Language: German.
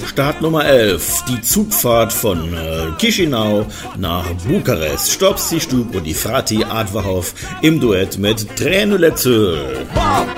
Start Nummer 11, die Zugfahrt von Chișinău nach Bukarest. Stopsi Stub und die Frati Adverhof im Duett mit Tränulette.